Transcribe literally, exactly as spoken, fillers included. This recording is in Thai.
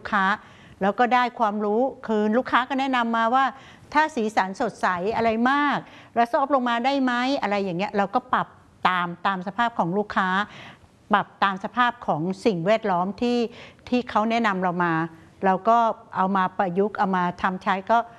ค้าแล้วก็ได้ความรู้คือลูกค้าก็แนะนำมาว่าถ้าสีสันสดใสอะไรมากแล้วซอฟลงมาได้ไหมอะไรอย่างเงี้ยเราก็ปรับตามตามสภาพของลูกค้าปรับตามสภาพของสิ่งแวดล้อมที่ที่เขาแนะนำเรามาเราก็เอามาประยุกต์เอามาทำใช้ก็